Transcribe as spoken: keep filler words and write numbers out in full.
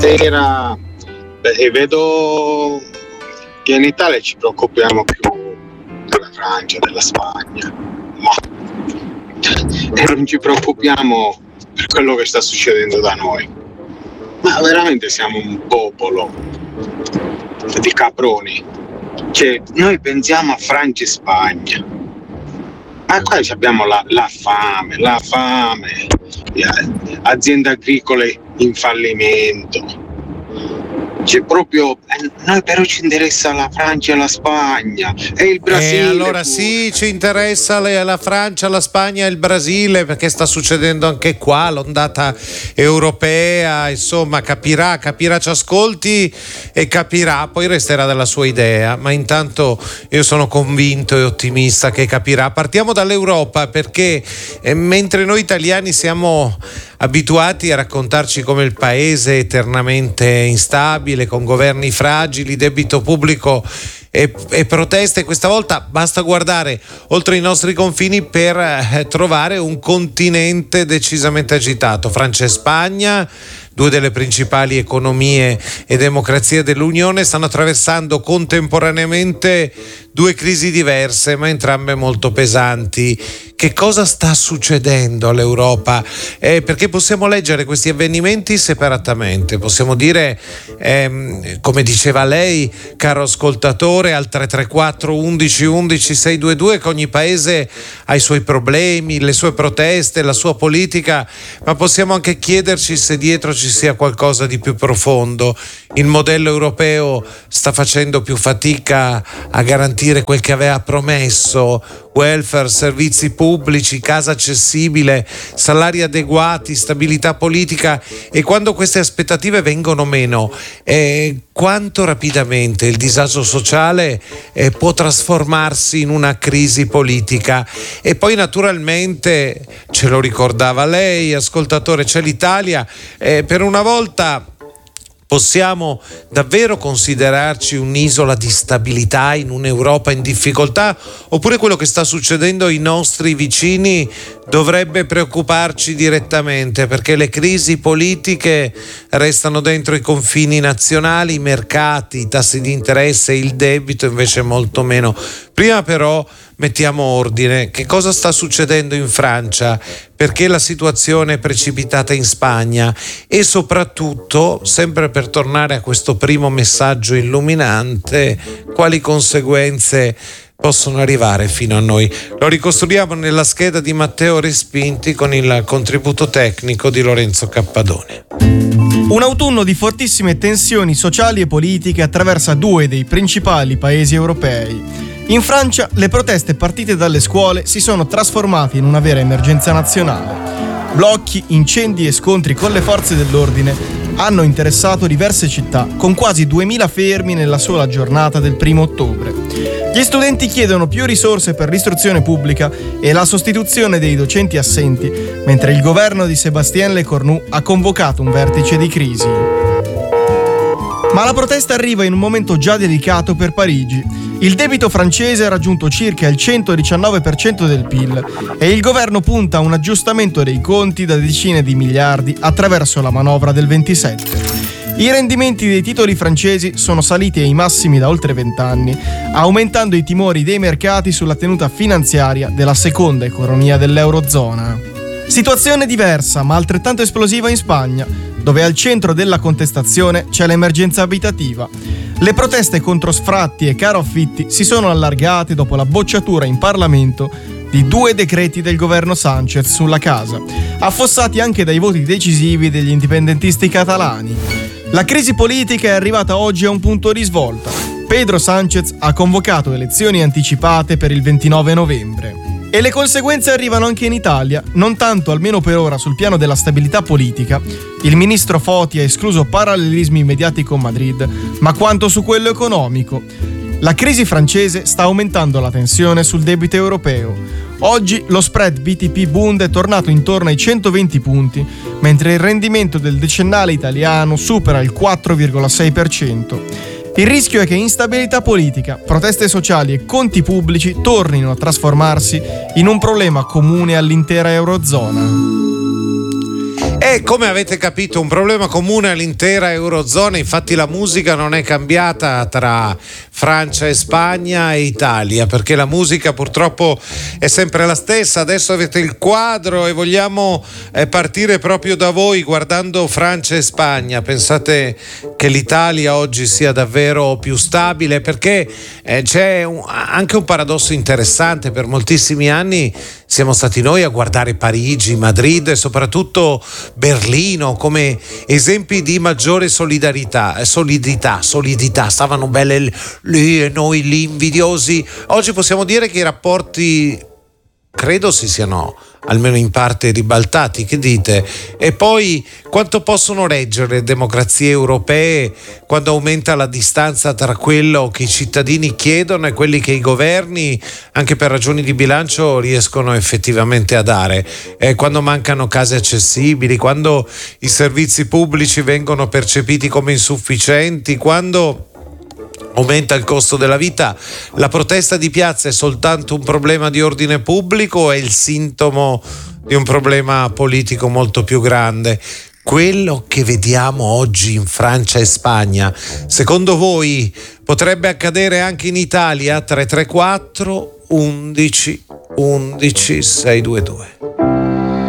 Buonasera. Beh, vedo che in Italia ci preoccupiamo più della Francia, della Spagna, ma e non ci preoccupiamo per quello che sta succedendo da noi. Ma veramente siamo un popolo di caproni. Cioè, noi pensiamo a Francia e Spagna, ma qua abbiamo la, la fame, la fame, aziende agricole in fallimento. C'è proprio, eh, noi però ci interessa la Francia e la Spagna e il Brasile. E allora pure. sì, ci interessa la, la Francia, la Spagna e il Brasile, perché sta succedendo anche qua l'ondata europea, insomma capirà, capirà, ci ascolti e capirà, poi resterà della sua idea, ma intanto io sono convinto e ottimista che capirà. Partiamo dall'Europa, perché eh, mentre noi italiani siamo abituati a raccontarci come il paese eternamente instabile, con governi fragili, debito pubblico e, e proteste, questa volta basta guardare oltre i nostri confini per eh, trovare un continente decisamente agitato. Francia e Spagna, due delle principali economie e democrazie dell'Unione, stanno attraversando contemporaneamente due crisi diverse, ma entrambe molto pesanti. Che cosa sta succedendo all'Europa? Eh, perché possiamo leggere questi avvenimenti separatamente, possiamo dire, ehm, come diceva lei, caro ascoltatore, al tre tre quattro undici undici sei due due, che ogni paese ha i suoi problemi, le sue proteste, la sua politica, ma possiamo anche chiederci se dietro ci sia qualcosa di più profondo. Il modello europeo sta facendo più fatica a garantire quel che aveva promesso: welfare, servizi pubblici, casa accessibile, salari adeguati, stabilità politica. E quando queste aspettative vengono meno, eh, quanto rapidamente il disagio sociale eh, può trasformarsi in una crisi politica. E poi naturalmente, ce lo ricordava lei, ascoltatore, c'è l'Italia. Eh, per una volta possiamo davvero considerarci un'isola di stabilità in un'Europa in difficoltà, oppure quello che sta succedendo ai nostri vicini dovrebbe preoccuparci direttamente, perché le crisi politiche restano dentro i confini nazionali, i mercati, i tassi di interesse, il debito invece molto meno. Prima però mettiamo ordine. Che cosa sta succedendo in Francia? Perché la situazione è precipitata in Spagna? E soprattutto, sempre per tornare a questo primo messaggio illuminante, quali conseguenze possono arrivare fino a noi? Lo ricostruiamo nella scheda di Matteo Respinti con il contributo tecnico di Lorenzo Cappadone. Un autunno di fortissime tensioni sociali e politiche attraversa due dei principali paesi europei. In Francia le proteste partite dalle scuole si sono trasformate in una vera emergenza nazionale. Blocchi, incendi e scontri con le forze dell'ordine hanno interessato diverse città, con quasi duemila fermi nella sola giornata del primo ottobre. Gli studenti chiedono più risorse per l'istruzione pubblica e la sostituzione dei docenti assenti, mentre il governo di Sébastien Lecornu ha convocato un vertice di crisi. Ma la protesta arriva in un momento già delicato per Parigi. Il debito francese ha raggiunto circa il centodiciannove per cento del P I L e il governo punta a un aggiustamento dei conti da decine di miliardi attraverso la manovra del ventisette. I rendimenti dei titoli francesi sono saliti ai massimi da oltre vent'anni, aumentando i timori dei mercati sulla tenuta finanziaria della seconda economia dell'Eurozona. Situazione diversa, ma altrettanto esplosiva in Spagna, dove al centro della contestazione c'è l'emergenza abitativa. Le proteste contro sfratti e caro affitti si sono allargate dopo la bocciatura in Parlamento di due decreti del governo Sánchez sulla casa, affossati anche dai voti decisivi degli indipendentisti catalani. La crisi politica è arrivata oggi a un punto di svolta. Pedro Sánchez ha convocato elezioni anticipate per il ventinove novembre. E le conseguenze arrivano anche in Italia, non tanto, almeno per ora, sul piano della stabilità politica. Il ministro Foti ha escluso parallelismi immediati con Madrid, ma quanto su quello economico. La crisi francese sta aumentando la tensione sul debito europeo. Oggi lo spread B T P-Bund è tornato intorno ai centoventi punti, mentre il rendimento del decennale italiano supera il quattro virgola sei per cento. Il rischio è che instabilità politica, proteste sociali e conti pubblici tornino a trasformarsi in un problema comune all'intera Eurozona. È, come avete capito, un problema comune all'intera Eurozona. Infatti la musica non è cambiata tra Francia e Spagna e Italia, perché la musica purtroppo è sempre la stessa. Adesso avete il quadro e vogliamo eh, partire proprio da voi, guardando Francia e Spagna. Pensate che l'Italia oggi sia davvero più stabile? Perché eh, c'è un, anche un paradosso interessante. Per moltissimi anni siamo stati noi a guardare Parigi, Madrid e soprattutto Berlino come esempi di maggiore solidarietà, solidità, solidità. Stavano belle lì e noi lì invidiosi. Oggi possiamo dire che i rapporti credo si siano almeno in parte ribaltati. Che dite? E poi quanto possono reggere le democrazie europee quando aumenta la distanza tra quello che i cittadini chiedono e quelli che i governi, anche per ragioni di bilancio, riescono effettivamente a dare? E quando mancano case accessibili, quando i servizi pubblici vengono percepiti come insufficienti, quando aumenta il costo della vita, la protesta di piazza è soltanto un problema di ordine pubblico o è il sintomo di un problema politico molto più grande? Quello che vediamo oggi in Francia e Spagna, secondo voi potrebbe accadere anche in Italia? tre tre quattro undici undici sei due due.